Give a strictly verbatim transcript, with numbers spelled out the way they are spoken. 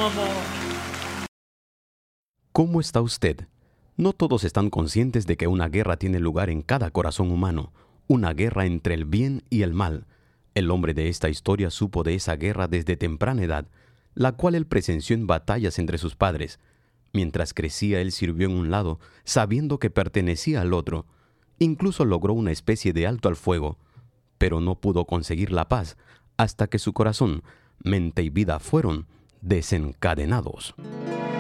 amor. ¿Cómo está usted? No todos están conscientes de que una guerra tiene lugar en cada corazón humano, una guerra entre el bien y el mal. El hombre de esta historia supo de esa guerra desde temprana edad, la cual él presenció en batallas entre sus padres. Mientras crecía, él sirvió en un lado, sabiendo que pertenecía al otro. Incluso logró una especie de alto al fuego, pero no pudo conseguir la paz hasta que su corazón, mente y vida fueron desencadenados.